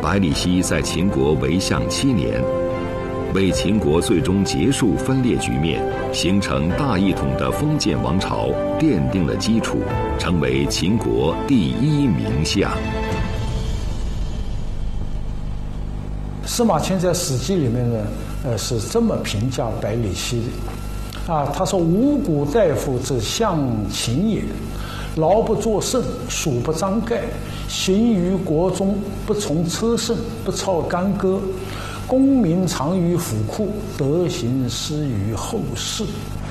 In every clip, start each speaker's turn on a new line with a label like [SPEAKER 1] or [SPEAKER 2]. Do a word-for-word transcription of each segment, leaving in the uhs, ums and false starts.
[SPEAKER 1] 百里奚在秦国为相七年，为秦国最终结束分裂局面，形成大一统的封建王朝奠定了基础，成为秦国第一名相。
[SPEAKER 2] 司马迁在《史记》里面呢，呃，是这么评价百里奚的，啊，他说：“五谷大夫之相秦也，劳不作胜，蜀不张盖，行于国中，不从车胜，不操干戈，功名长于府库，德行施于后世。”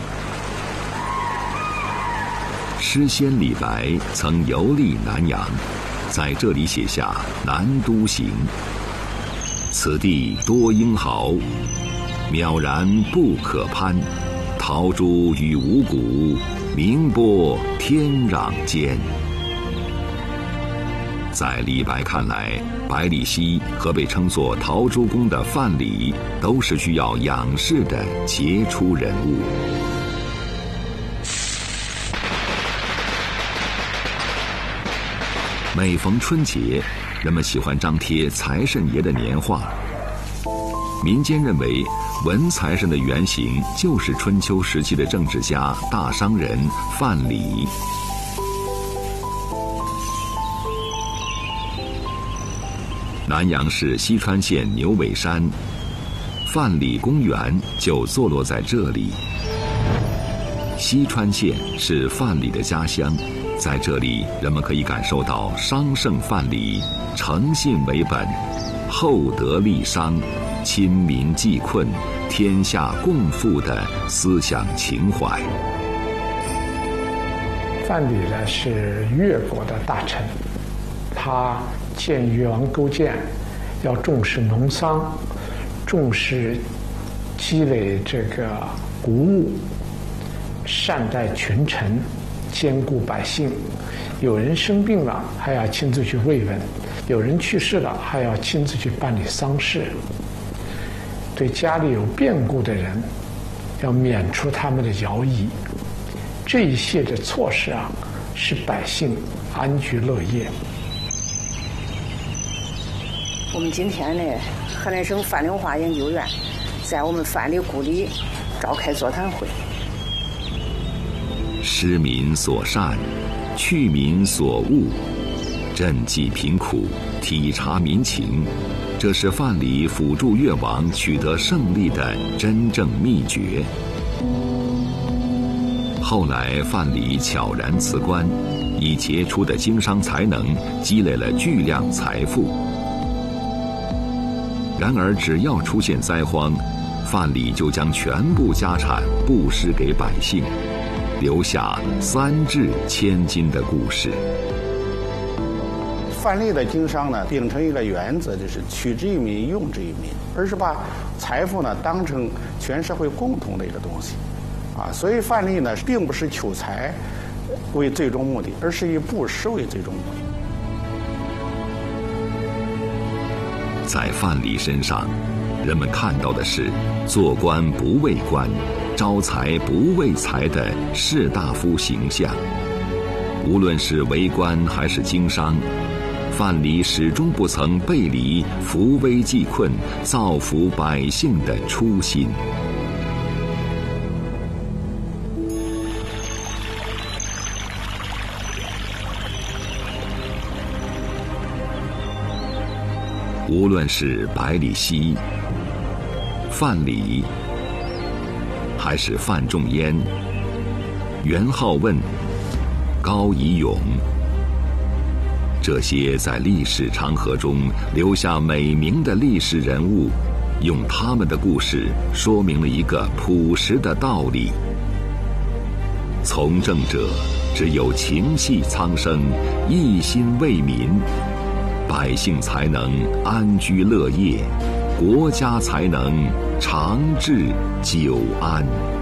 [SPEAKER 1] 诗仙李白曾游历南阳，在这里写下《南都行》。此地多英豪，渺然不可攀。陶朱与五谷，明波天壤间。在李白看来，百里奚和被称作陶朱公的范蠡，都是需要仰视的杰出人物。每逢春节，人们喜欢张贴财神爷的年画。民间认为，文财神的原型就是春秋时期的政治家、大商人范蠡。南阳市西川县牛尾山，范蠡公园就坐落在这里。西川县是范蠡的家乡，在这里人们可以感受到商圣范蠡诚信为本，厚德利商，亲民济困，天下共富的思想情怀。
[SPEAKER 3] 范蠡呢是越国的大臣，他建越王勾践要重视农桑，重视积累这个谷物，善待群臣，兼顾百姓。有人生病了，还要亲自去慰问；有人去世了，还要亲自去办理丧事。对家里有变故的人，要免除他们的徭役。这一系列的措施啊，使百姓安居乐业。
[SPEAKER 4] 我们今天呢，河南省范岭化研究院在我们范蠡故里召开座谈会。
[SPEAKER 1] 施民所善，去民所恶，赈济贫苦，体察民情，这是范蠡辅助越王取得胜利的真正秘诀。后来范蠡悄然辞官，以杰出的经商才能积累了巨量财富。然而只要出现灾荒，范蠡就将全部家产布施给百姓，留下三治千金的故事。
[SPEAKER 5] 范蠡的经商呢，秉承一个原则，就是取之于民，用之于民，而是把财富呢当成全社会共同的一个东西，啊，所以范蠡呢，并不是求财为最终目的，而是以布施为最终目的。
[SPEAKER 1] 在范蠡身上，人们看到的是做官不为官，招财不为财的士大夫形象。无论是为官还是经商，范蠡始终不曾背离扶危济困、造福百姓的初心。无论是百里奚、范蠡，还是范仲淹、元好问、高仪勇，这些在历史长河中留下美名的历史人物，用他们的故事说明了一个朴实的道理：从政者只有情系苍生，一心为民，百姓才能安居乐业，国家才能长治久安。